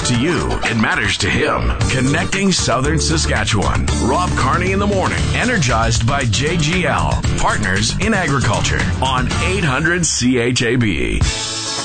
to you, it matters to him. Connecting Southern Saskatchewan. Rob Carney in the morning. Energized by JGL, Partners in Agriculture on 800 CHAB.